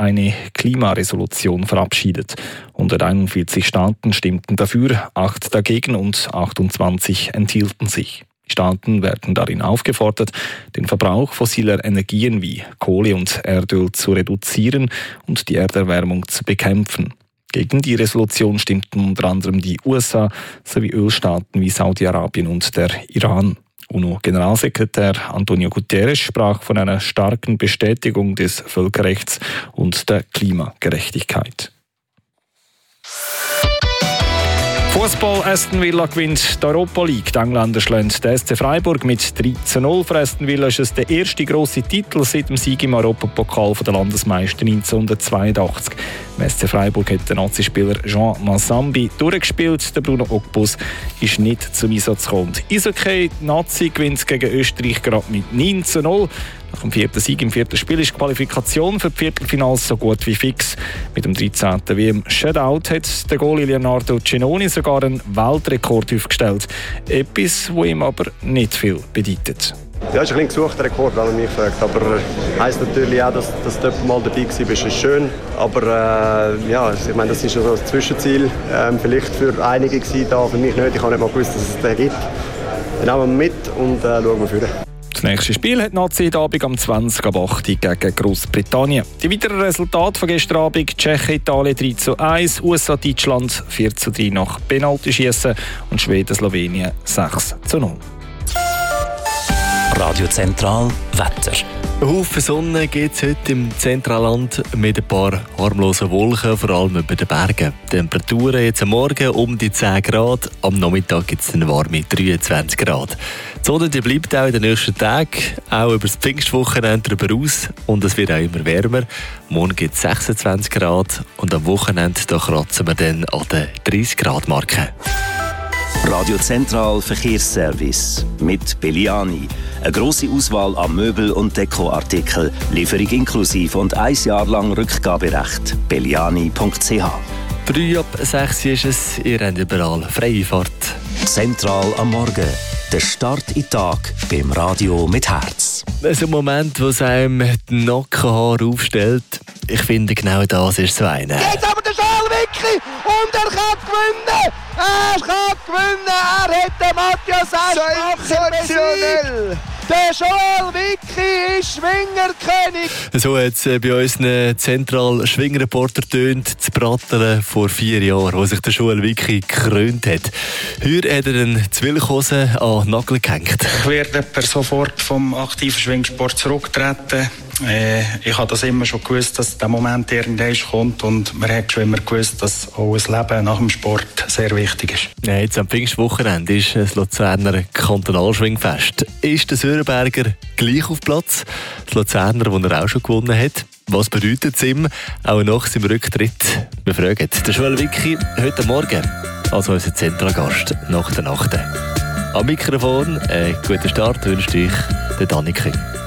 eine Klimaresolution verabschiedet. 141 Staaten stimmten dafür, 8 dagegen und 28 enthielten sich. Die Staaten werden darin aufgefordert, den Verbrauch fossiler Energien wie Kohle und Erdöl zu reduzieren und die Erderwärmung zu bekämpfen. Gegen die Resolution stimmten unter anderem die USA sowie Ölstaaten wie Saudi-Arabien und der Iran. UNO-Generalsekretär Antonio Guterres sprach von einer starken Bestätigung des Völkerrechts und der Klimagerechtigkeit. Fußball: Aston Villa gewinnt die Europa League. Die Engländer schlagen den SC Freiburg mit 3:0. Für Aston Villa ist es der erste grosse Titel seit dem Sieg im Europapokal der Landesmeister 1982. Im SC Freiburg hat der Nazi-Spieler Jean Massambi durchgespielt. Der Bruno Ogbus ist nicht zum Einsatz gekommen. Eishockey: die Nazi gewinnt gegen Österreich gerade mit 9:0. Nach dem 4. Sieg im 4. Spiel ist die Qualifikation für die Viertelfinals so gut wie fix. Mit dem 13. WM-Shutout hat der Goalie Leonardo Cenoni sogar einen Weltrekord aufgestellt. Etwas, das ihm aber nicht viel bedeutet. Ja, ist ein gesuchter Rekord, wenn man mich fragt. Aber heisst natürlich auch, dass du mal dabei warst, ist schön. Aber ich meine, das ist so ein Zwischenziel. Vielleicht für einige gewesen, da, für mich nicht. Ich habe nicht mal gewusst, dass es den gibt. Dann nehmen wir mit und schauen wir vor. Das nächste Spiel hat Nazi heute Abend am 20:08 gegen Großbritannien. Die weiteren Resultate von gestern Abend: Tschechien, Italien 3:1, USA, Deutschland 4:3 nach Penaltyschiessen und Schweden, Slowenien 6:0. Radio Zentral Wetter. Ein Haufen Sonne gibt es heute im Zentralland mit ein paar harmlosen Wolken, vor allem über den Bergen. Temperaturen jetzt am Morgen um die 10 Grad, am Nachmittag gibt es eine warme 23 Grad. Die Sonne die bleibt auch in den nächsten Tagen, auch über das Pfingstwochenende darüber aus und es wird auch immer wärmer. Morgen gibt es 26 Grad und am Wochenende da kratzen wir dann an der 30 Grad Marke. Radio Zentral Verkehrsservice mit Belliani. Eine grosse Auswahl an Möbel- und Dekoartikeln, Lieferung inklusive und 1 Jahr lang Rückgaberecht. Belliani.ch. Früh ab 6 ist es, ihr habt überall freie Fahrt. Zentral am Morgen. Der Start in den Tag beim Radio mit Herz. Das ist ein Moment, wo es einem die Nackenhaare aufstellt. Ich finde, genau das ist so einer. Jetzt aber der Schalwicki und er kann gewinnen! Er kann gewinnen! Er hat den Matthias Eschbacher besiegt! Der Joel Wicki ist Schwingerkönig! So hat es bei unseren Zentral-Schwingreporter tönt zu Brattelen vor 4 Jahren, wo sich der Joel Wicki gekrönt hat. Heute hat er den Zwillkosen an den Nagel gehängt. Ich werde per sofort vom aktiven Schwingsport zurücktreten. Ich habe das immer schon gewusst, dass der Moment irgendwann kommt und man hat schon immer gewusst, dass auch ein Leben nach dem Sport sehr wichtig ist. Ja, jetzt am Pfingstwochenende ist das Luzerner Kantonalschwingfest. Ist der Sörenberger gleich auf Platz? Das Luzerner, das er auch schon gewonnen hat. Was bedeutet es ihm, auch nach seinem Rücktritt? Wir fragen den Joel Wicki heute Morgen, also unser Zentralgast nach der Nacht. Am Mikrofon, guten Start wünscht euch der Dani Küng.